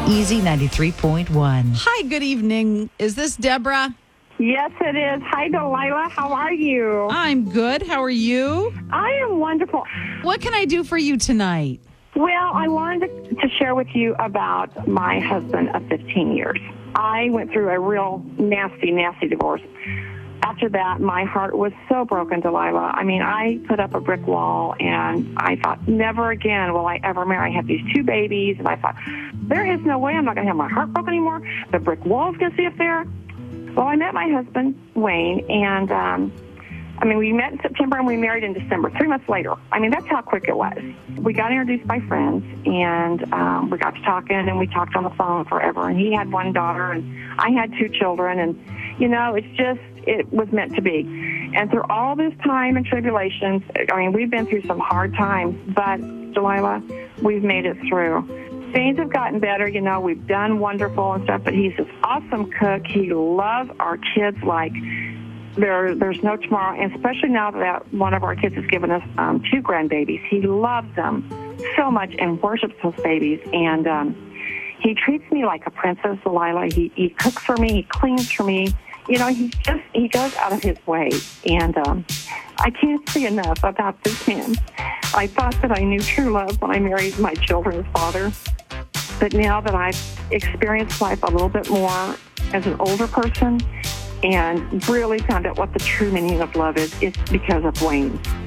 Easy 93.1. Hi, good evening. Is this Deborah? Yes, it is. Hi, Delilah. How are you? I'm good. How are you? I am wonderful. What can I do for you tonight? Well, I wanted to share with you about my husband of 15 years. I went through a real nasty, nasty divorce. After that, my heart was so broken, Delilah. I mean, I put up a brick wall, and I thought, never again will I ever marry. I have these 2 babies, and I thought, there is no way I'm not going to have my heart broken anymore. The brick wall's going to see it there. Well, I met my husband, Wayne, and, we met in September, and we married in December, 3 months later. I mean, that's how quick it was. We got introduced by friends, and we got to talking, and we talked on the phone forever, and he had 1 daughter, and I had 2 children, and, it was meant to be. And through all this time and tribulations, we've been through some hard times, but, Delilah, we've made it through. Things have gotten better, we've done wonderful and stuff, but he's this awesome cook. He loves our kids like there's no tomorrow, and especially now that one of our kids has given us 2 grandbabies. He loves them so much and worships those babies, and he treats me like a princess, Delilah. He cooks for me, he cleans for me. He goes out of his way, and I can't say enough about this man. I thought that I knew true love when I married my children's father, but now that I've experienced life a little bit more as an older person and really found out what the true meaning of love is, it's because of Wayne.